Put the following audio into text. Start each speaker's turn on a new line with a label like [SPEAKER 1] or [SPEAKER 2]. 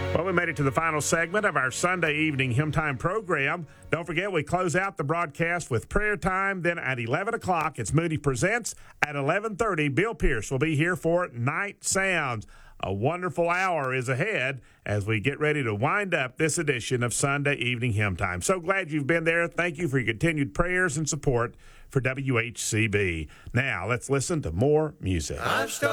[SPEAKER 1] Well, we made it to the final segment of our Sunday evening Hymn Time program. Don't forget, we close out the broadcast with prayer time. Then at 11 o'clock, it's Moody Presents. At 11:30, Bill Pierce will be here for Night Sounds. A wonderful hour is ahead as we get ready to wind up this edition of Sunday Evening Hymn Time. So glad you've been there. Thank you for your continued prayers and support for WHCB. Now, let's listen to more music.